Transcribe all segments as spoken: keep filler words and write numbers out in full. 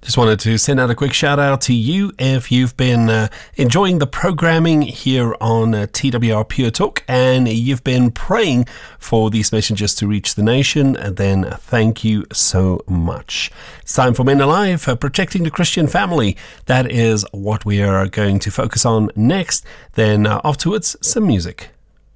Just wanted to send out a quick shout out to you if you've been uh, enjoying the programming here on uh, T W R Pure Talk and you've been praying for these messages to reach the nation, and then thank you so much. It's time for Men Alive, uh, protecting the Christian family. That is what we are going to focus on next. Then uh, afterwards, some music.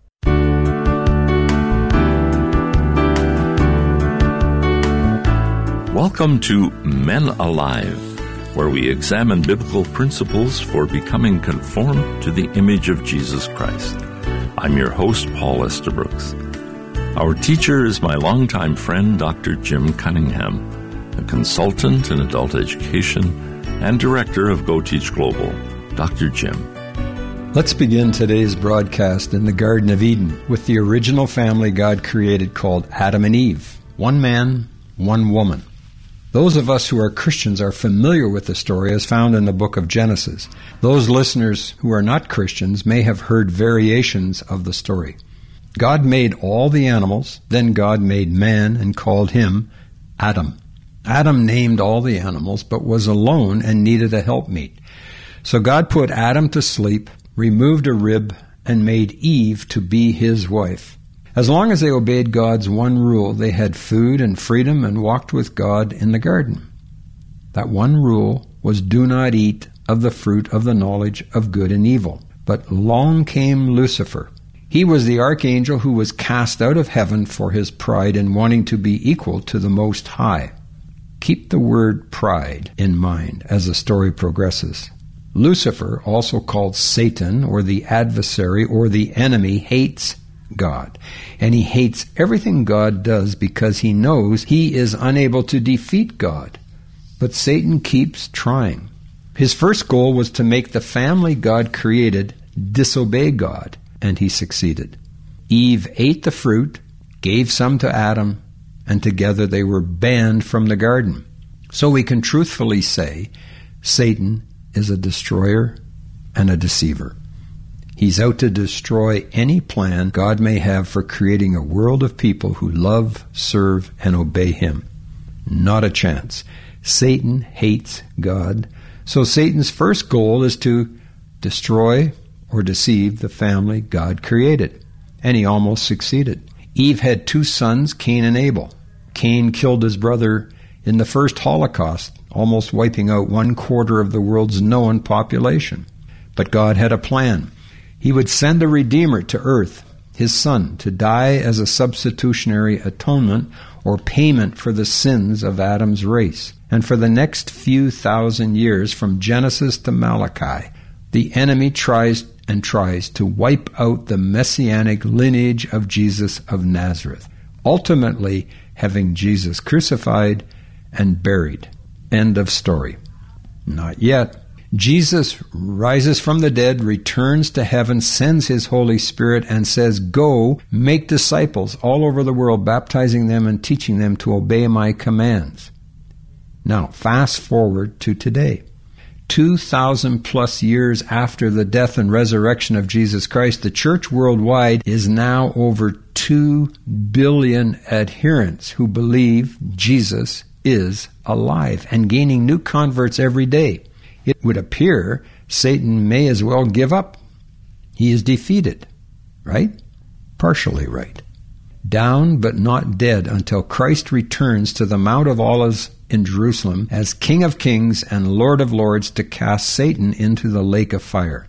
Welcome to Men Alive, where we examine biblical principles for becoming conformed to the image of Jesus Christ. I'm your host, Paul Estabrooks. Our teacher is my longtime friend, Doctor Jim Cunningham, a consultant in adult education and director of Go Teach Global. Doctor Jim. Let's begin today's broadcast in the Garden of Eden with the original family God created called Adam and Eve. One man, one woman. Those of us who are Christians are familiar with the story as found in the book of Genesis. Those listeners who are not Christians may have heard variations of the story. God made all the animals, then God made man and called him Adam. Adam named all the animals, but was alone and needed a helpmeet. So God put Adam to sleep, removed a rib, and made Eve to be his wife. As long as they obeyed God's one rule, they had food and freedom and walked with God in the garden. That one rule was, do not eat of the fruit of the knowledge of good and evil. But long came Lucifer. He was the archangel who was cast out of heaven for his pride in wanting to be equal to the Most High. Keep the word pride in mind as the story progresses. Lucifer, also called Satan or the adversary or the enemy, hates God. And he hates everything God does because he knows he is unable to defeat God. But Satan keeps trying. His first goal was to make the family God created disobey God, and he succeeded. Eve ate the fruit, gave some to Adam, and together they were banned from the garden. So we can truthfully say Satan is a destroyer and a deceiver. He's out to destroy any plan God may have for creating a world of people who love, serve, and obey him. Not a chance. Satan hates God, so Satan's first goal is to destroy or deceive the family God created. And he almost succeeded. Eve had two sons, Cain and Abel. Cain killed his brother in the first Holocaust, almost wiping out one quarter of the world's known population. But God had a plan. He would send a Redeemer to earth, his Son, to die as a substitutionary atonement or payment for the sins of Adam's race. And for the next few thousand years, from Genesis to Malachi, the enemy tries and tries to wipe out the messianic lineage of Jesus of Nazareth, ultimately having Jesus crucified and buried. End of story. Not yet. Jesus rises from the dead, returns to heaven, sends his Holy Spirit, and says, go, make disciples all over the world, baptizing them and teaching them to obey my commands. Now, fast forward to today. Two thousand plus years after the death and resurrection of Jesus Christ, the church worldwide is now over two billion adherents who believe Jesus is alive and gaining new converts every day. It would appear Satan may as well give up. He is defeated, right? Partially right. Down but not dead until Christ returns to the Mount of Olives in Jerusalem as King of Kings and Lord of Lords to cast Satan into the lake of fire.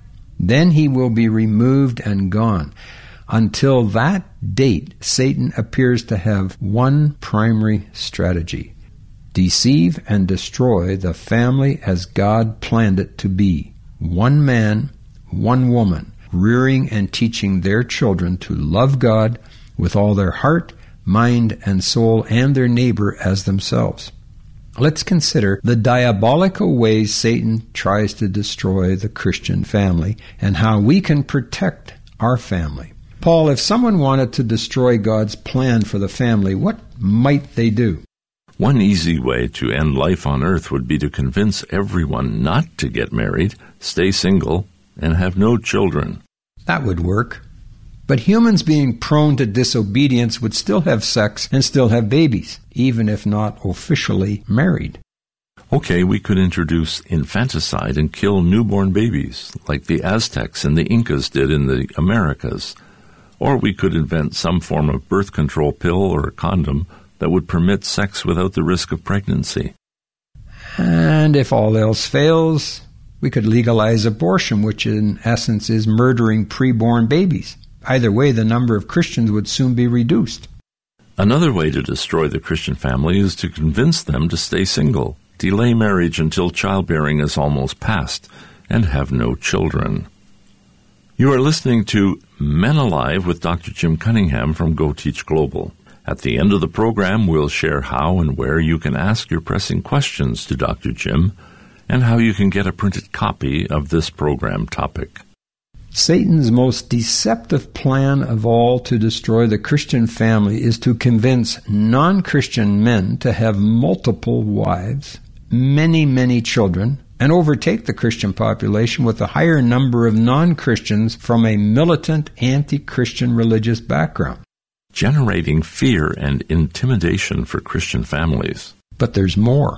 Then he will be removed and gone. Until that date, Satan appears to have one primary strategy: deceive and destroy the family as God planned it to be. One man, one woman, rearing and teaching their children to love God with all their heart, mind, and soul, and their neighbor as themselves. Let's consider the diabolical ways Satan tries to destroy the Christian family and how we can protect our family. Paul, if someone wanted to destroy God's plan for the family, what might they do? One easy way to end life on earth would be to convince everyone not to get married, stay single, and have no children. That would work. But humans being prone to disobedience would still have sex and still have babies, even if not officially married. Okay, we could introduce infanticide and kill newborn babies, like the Aztecs and the Incas did in the Americas. Or we could invent some form of birth control pill or condom that would permit sex without the risk of pregnancy. And if all else fails, we could legalize abortion, which in essence is murdering preborn babies. Either way, the number of Christians would soon be reduced. Another way to destroy the Christian family is to convince them to stay single, delay marriage until childbearing is almost past, and have no children. You are listening to Men Alive with Doctor Jim Cunningham from Go Teach Global. At the end of the program, we'll share how and where you can ask your pressing questions to Doctor Jim, and how you can get a printed copy of this program topic. Satan's most deceptive plan of all to destroy the Christian family is to convince non-Christian men to have multiple wives, many, many children, and overtake the Christian population with a higher number of non-Christians from a militant, anti-Christian religious background, generating fear and intimidation for Christian families. But there's more.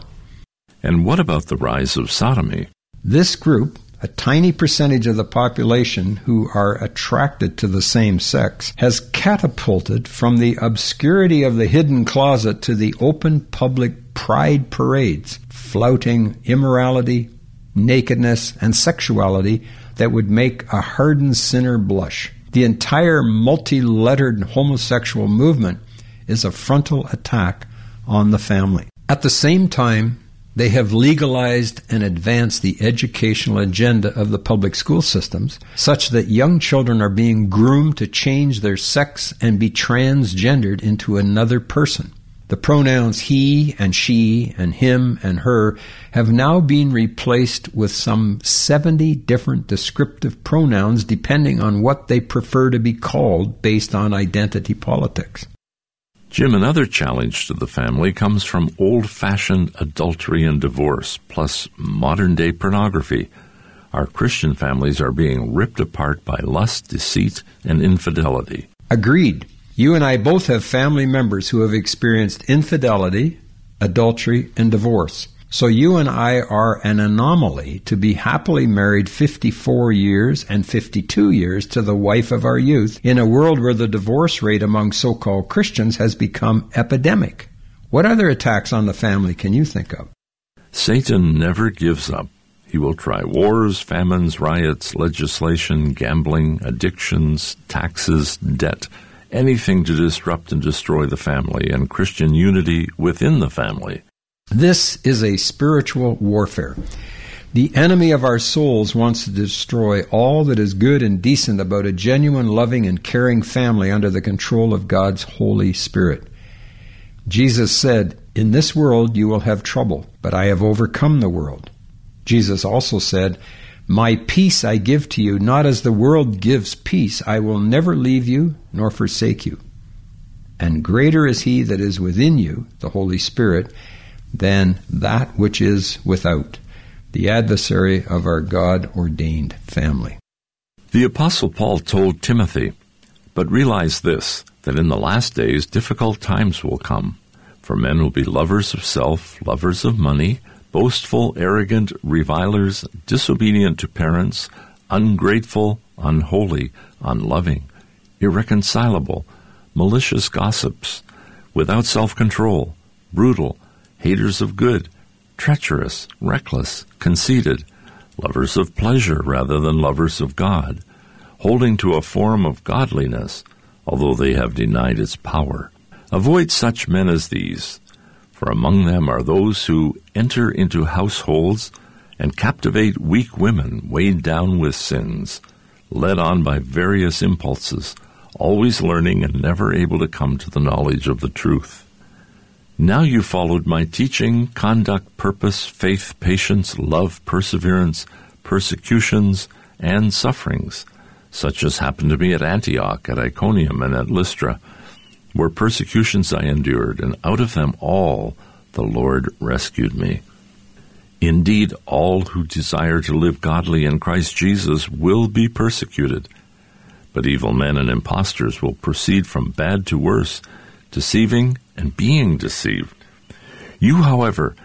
And what about the rise of sodomy? This group, a tiny percentage of the population who are attracted to the same sex, has catapulted from the obscurity of the hidden closet to the open public pride parades, flouting immorality, nakedness, and sexuality that would make a hardened sinner blush. The entire multi-lettered homosexual movement is a frontal attack on the family. At the same time, they have legalized and advanced the educational agenda of the public school systems, such that young children are being groomed to change their sex and be transgendered into another person. The pronouns he and she and him and her have now been replaced with some seventy different descriptive pronouns depending on what they prefer to be called based on identity politics. Jim, another challenge to the family comes from old-fashioned adultery and divorce, plus modern-day pornography. Our Christian families are being ripped apart by lust, deceit, and infidelity. Agreed. You and I both have family members who have experienced infidelity, adultery, and divorce. So you and I are an anomaly to be happily married fifty-four years and fifty-two years to the wife of our youth in a world where the divorce rate among so-called Christians has become epidemic. What other attacks on the family can you think of? Satan never gives up. He will try wars, famines, riots, legislation, gambling, addictions, taxes, debt, anything to disrupt and destroy the family and Christian unity within the family. This is a spiritual warfare. The enemy of our souls wants to destroy all that is good and decent about a genuine, loving, and caring family under the control of God's Holy Spirit. Jesus said, "In this world you will have trouble, but I have overcome the world." Jesus also said, "My peace I give to you, not as the world gives peace. I will never leave you nor forsake you. And greater is he that is within you, the Holy Spirit, than that which is without, the adversary of our God-ordained family." The Apostle Paul told Timothy, "But realize this, that in the last days difficult times will come, for men will be lovers of self, lovers of money, boastful, arrogant, revilers, disobedient to parents, ungrateful, unholy, unloving, irreconcilable, malicious gossips, without self-control, brutal, haters of good, treacherous, reckless, conceited, lovers of pleasure rather than lovers of God, holding to a form of godliness, although they have denied its power. Avoid such men as these, for among them are those who enter into households and captivate weak women weighed down with sins, led on by various impulses, always learning and never able to come to the knowledge of the truth. Now you followed my teaching, conduct, purpose, faith, patience, love, perseverance, persecutions, and sufferings, such as happened to me at Antioch, at Iconium, and at Lystra, where persecutions I endured, and out of them all the Lord rescued me. Indeed, all who desire to live godly in Christ Jesus will be persecuted, but evil men and impostors will proceed from bad to worse, deceiving and being deceived. You, however,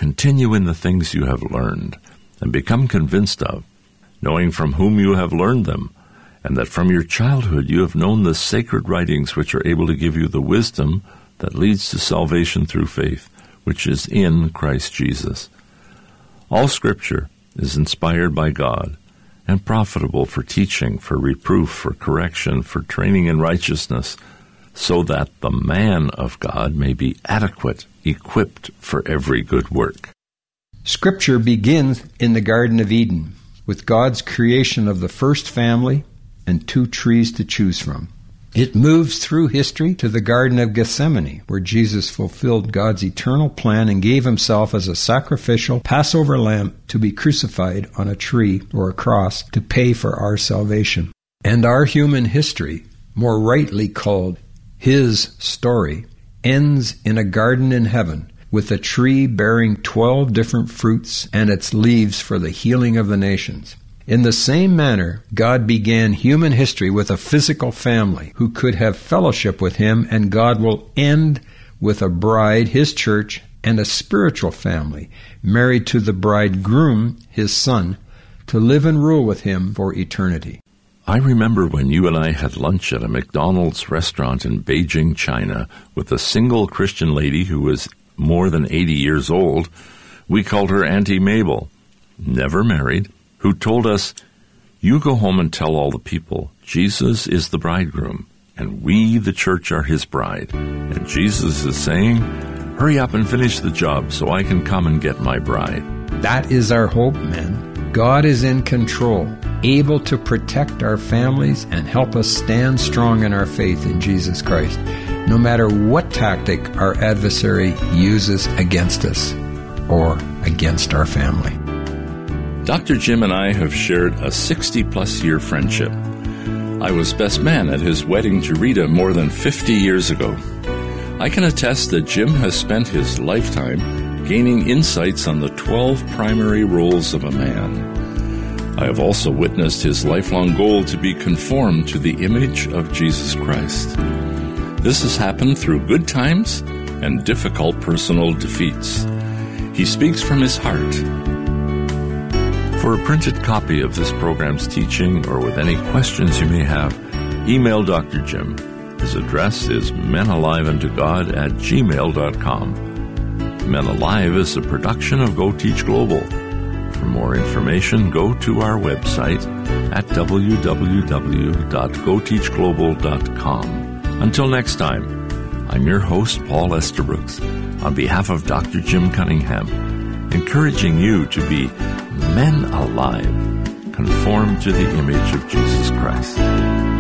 continue in the things you have learned and become convinced of, knowing from whom you have learned them, and that from your childhood you have known the sacred writings which are able to give you the wisdom that leads to salvation through faith, which is in Christ Jesus. All Scripture is inspired by God and profitable for teaching, for reproof, for correction, for training in righteousness, so that the man of God may be adequate, equipped for every good work. Scripture begins in the Garden of Eden, with God's creation of the first family and two trees to choose from. It moves through history to the Garden of Gethsemane, where Jesus fulfilled God's eternal plan and gave himself as a sacrificial Passover lamb to be crucified on a tree or a cross to pay for our salvation. And our human history, more rightly called his story, ends in a garden in heaven with a tree bearing twelve different fruits and its leaves for the healing of the nations. In the same manner, God began human history with a physical family who could have fellowship with him, and God will end with a bride, his church, and a spiritual family, married to the bridegroom, his son, to live and rule with him for eternity. I remember when you and I had lunch at a McDonald's restaurant in Beijing, China, with a single Christian lady who was more than eighty years old. We called her Auntie Mabel, never married, who told us, "You go home and tell all the people, Jesus is the bridegroom, and we, the church, are his bride. And Jesus is saying, hurry up and finish the job so I can come and get my bride." That is our hope, men. God is in control, able to protect our families and help us stand strong in our faith in Jesus Christ, no matter what tactic our adversary uses against us or against our family. Doctor Jim and I have shared a sixty-plus year friendship. I was best man at his wedding to Rita more than fifty years ago. I can attest that Jim has spent his lifetime gaining insights on the twelve primary roles of a man. I have also witnessed his lifelong goal to be conformed to the image of Jesus Christ. This has happened through good times and difficult personal defeats. He speaks from his heart. For a printed copy of this program's teaching, or with any questions you may have, email Doctor Jim. His address is menaliveuntogod at gmail dot com. Men Alive is a production of Go Teach Global. For more information, go to our website at w w w dot go teach global dot com. Until next time, I'm your host, Paul Estabrooks, on behalf of Doctor Jim Cunningham, encouraging you to be men alive, conformed to the image of Jesus Christ.